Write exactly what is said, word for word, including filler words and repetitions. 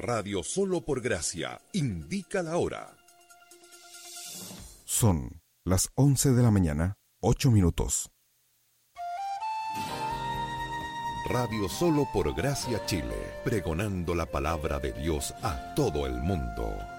Radio Solo por Gracia indica la hora. Son las once de la mañana, ocho minutos. Radio Solo por Gracia Chile, pregonando la palabra de Dios a todo el mundo.